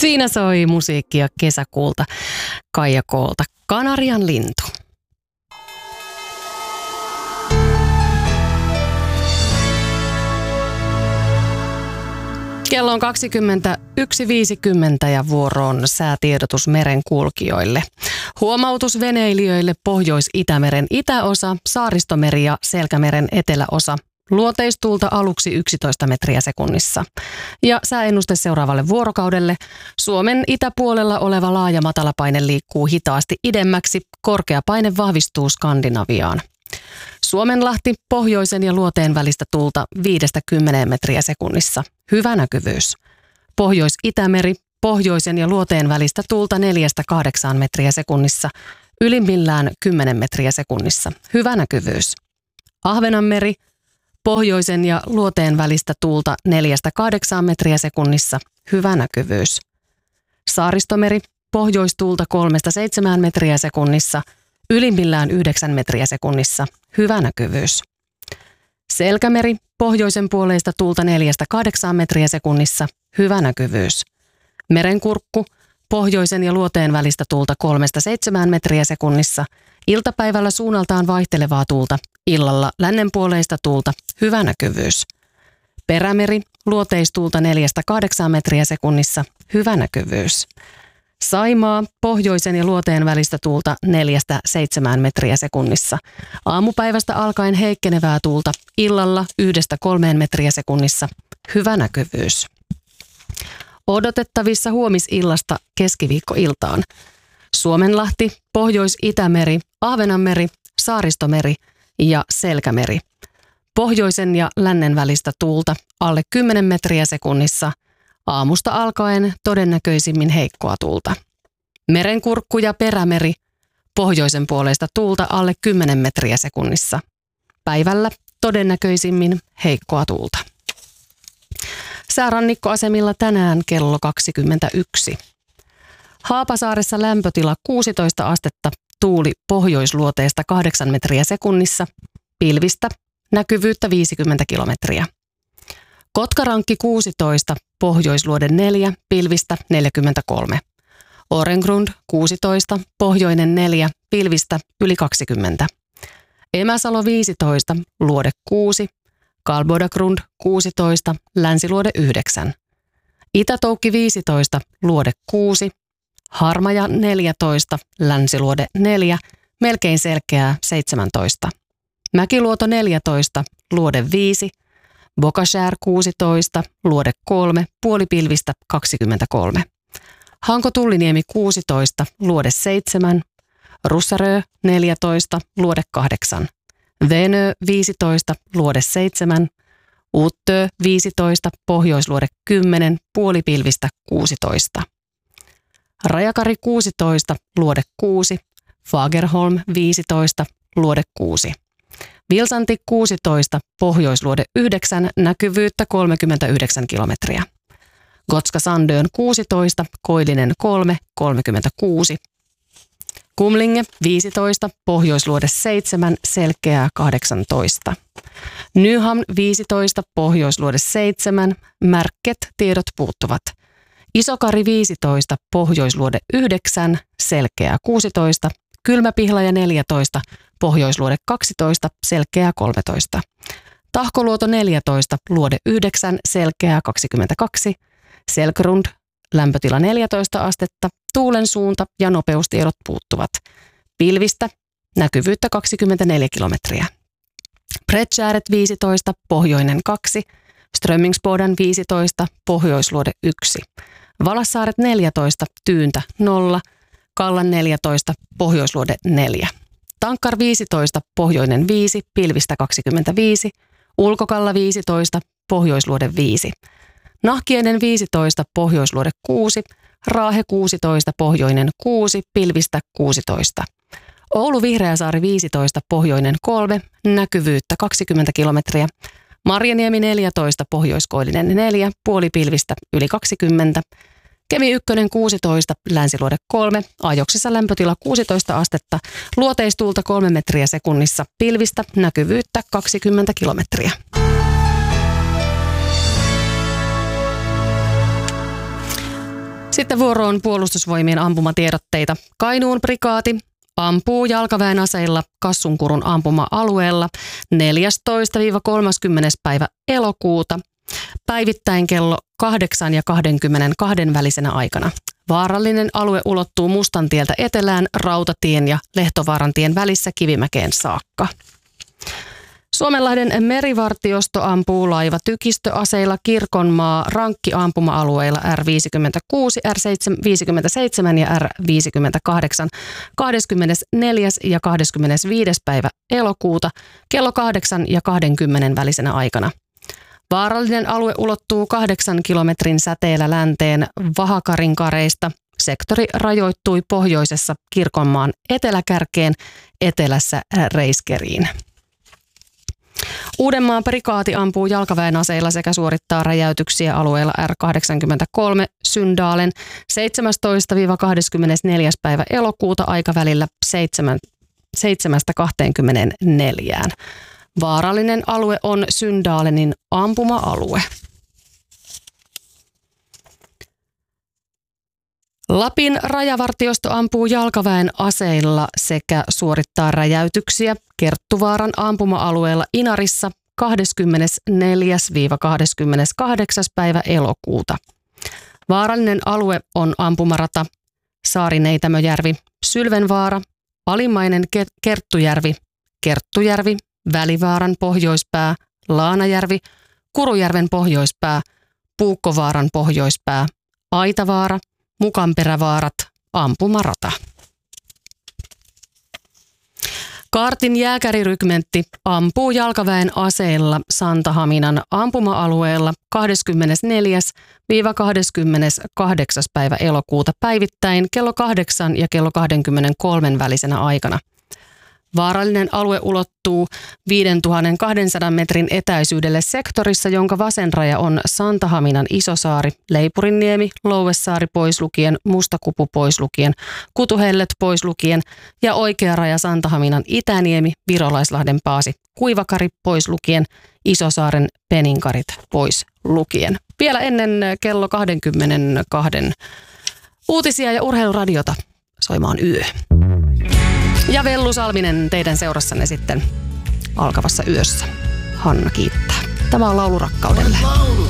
Siinä soi musiikkia kesäkuulta Kaija Koolta. Kanarian lintu. Kello on 21.50 ja vuoroon säätiedotus merenkulkijoille. Huomautus veneilijöille Pohjois-Itämeren itäosa, Saaristomeri ja Selkämeren eteläosa. Luoteistuulta aluksi 11 metriä sekunnissa. Ja sääennuste seuraavalle vuorokaudelle. Suomen itäpuolella oleva laaja matalapaine liikkuu hitaasti idemmäksi. Korkea paine vahvistuu Skandinaviaan. Suomenlahti pohjoisen ja luoteen välistä tuulta 5-10 metriä sekunnissa. Hyvä näkyvyys. Pohjois-Itämeri pohjoisen ja luoteen välistä tuulta 4-8 metriä sekunnissa. Ylimmillään 10 metriä sekunnissa. Hyvä näkyvyys. Ahvenanmeri pohjoisen ja luoteen välistä tuulta 4-8 metriä sekunnissa. Hyvä näkyvyys. Saaristomeri pohjoistuulta 3-7 metriä sekunnissa. Ylimmillään 9 metriä sekunnissa. Hyvä näkyvyys. Selkämeri pohjoisen puoleista tuulta 4-8 metriä sekunnissa. Hyvä näkyvyys. Merenkurkku pohjoisen ja luoteen välistä tuulta 3-7 metriä sekunnissa. Iltapäivällä suunnaltaan vaihtelevaa tuulta. Illalla lännenpuoleista tuulta. Hyvä näkyvyys. Perämeri luoteistuulta 4-8 metriä sekunnissa. Hyvä näkyvyys. Saimaa pohjoisen ja luoteen välistä tuulta 4-7 metriä sekunnissa. Aamupäivästä alkaen heikkenevää tuulta. Illalla 1-3 metriä sekunnissa. Hyvä näkyvyys. Odotettavissa huomisillasta keskiviikkoiltaan. Suomenlahti, Pohjois-Itämeri, Ahvenanmeri, Saaristomeri ja Selkämeri. Pohjoisen ja lännen välistä tuulta alle 10 metriä sekunnissa. Aamusta alkaen todennäköisimmin heikkoa tuulta. Merenkurkku ja Perämeri. Pohjoisen puoleista tuulta alle 10 metriä sekunnissa. Päivällä todennäköisimmin heikkoa tuulta. Säärannikkoasemilla tänään kello 21. Haapasaaressa lämpötila 16 astetta, tuuli pohjoisluoteesta 8 metriä sekunnissa, pilvistä, näkyvyyttä 50 kilometriä. Kotkarankki 16, pohjoisluode 4, pilvistä 43. Orengrund 16, pohjoinen 4, pilvistä yli 20. Emäsalo 15, luode 6. Kalbodagrund 16, länsiluode 9. Itätoukki 15, luode 6. Harmaja 14, länsiluode 4, melkein selkeää 17. Mäkiluoto 14, luode 5. Bokashär 16, luode 3, puolipilvistä 23. Hanko-Tulliniemi 16, luode 7. Russarö 14, luode 8. Venö 15, luode 7. Uttö 15, pohjoisluode 10, puolipilvistä 16. Rajakari 16, luode 6. Fagerholm 15, luode 6. Vilsanti 16, pohjoisluode 9, näkyvyyttä 39 kilometriä. Gotska Sandön 16, Koillinen 3, 36. Kumlinge 15, pohjoisluode 7, selkeää 18. Nyham 15, pohjoisluode 7, Märket, tiedot puuttuvat. Isokari 15, pohjoisluode 9, selkeää 16. Kylmäpihlaja 14, pohjoisluode 12, selkeää 13. Tahkoluoto 14, luode 9, selkeää 22. Selkrund, lämpötila 14 astetta, tuulen suunta ja nopeustiedot puuttuvat. Pilvistä, näkyvyyttä 24 kilometriä. Bredtjäret 15, pohjoinen 2. Strömmingsboden 15, pohjoisluode 1. Valassaaret 14, tyyntä 0. Kallan 14, pohjoisluode 4. Tankkar 15, pohjoinen 5, pilvistä 25. Ulkokalla 15, pohjoisluode 5. Nahkienen 15, pohjoisluode 6. Raahe 16, pohjoinen 6, pilvistä 16. Oulu Vihreäsaari 15, pohjoinen 3, näkyvyyttä 20 kilometriä. Marjaniemi 14, pohjoiskoillinen 4, puolipilvistä yli 20. Kemi 1 16, länsiluode 3, ajoksissa lämpötila 16 astetta, luoteistuulta 3 metriä sekunnissa, pilvistä, näkyvyyttä 20 kilometriä. Sitten vuoroon puolustusvoimien ampumatiedotteita. Kainuun prikaati ampuu jalkaväen aseilla Kassunkurun ampuma-alueella 14-30. päivä elokuuta päivittäin kello 8 ja 22 välisenä aikana. Vaarallinen alue ulottuu Mustantieltä etelään Rautatien ja Lehtovaarantien välissä Kivimäkeen saakka. Suomenlahden merivartiosto ampuu laivatykistöaseilla Kirkonmaa rankkiampuma-alueilla R56, R57 ja R58 24. ja 25. päivä elokuuta kello 8 ja 20 välisenä aikana. Vaarallinen alue ulottuu 8 kilometrin säteellä länteen Vahakarinkareista. Sektori rajoittui pohjoisessa Kirkonmaan eteläkärkeen, etelässä Reiskeriin. Uudenmaan prikaati ampuu jalkaväen aseilla sekä suorittaa räjäytyksiä alueella R83 Syndalen 17-24. päivä elokuuta aikavälillä 7-24. Vaarallinen alue on Syndalenin ampuma-alue. Lapin rajavartiosto ampuu jalkaväen aseilla sekä suorittaa räjäytyksiä Kerttuvaaran ampuma-alueella Inarissa 24-28. päivä elokuuta. Vaarallinen alue on ampumarata Saarineitämöjärvi, Sylvenvaara, Alimmainen Kerttujärvi, Välivaaran pohjoispää, Laanajärvi, Kurujärven pohjoispää, Puukkovaaran pohjoispää, Aitavaara, Mukanperävaarat, ampumarata. Kaartin jääkärirykmentti ampuu jalkaväen aseella Santahaminan ampuma-alueella 24-28. päivä elokuuta päivittäin kello 8 ja kello 23 välisenä aikana. Vaarallinen alue ulottuu 5200 metrin etäisyydelle sektorissa, jonka vasen raja on Santahaminan Isosaari, Leipurinniemi, Louvesaari pois lukien, Mustakupu pois lukien, Kutuhellet pois lukien ja oikea raja Santahaminan Itäniemi, Virolaislahden Paasi, Kuivakari pois lukien, Isosaaren Peninkarit pois lukien. Vielä ennen kello 22 uutisia ja urheiluradiota soimaan yö. Ja Vellu Salminen teidän seurassanne sitten alkavassa yössä. Hanna kiittää. Tämä on laulu rakkaudelle.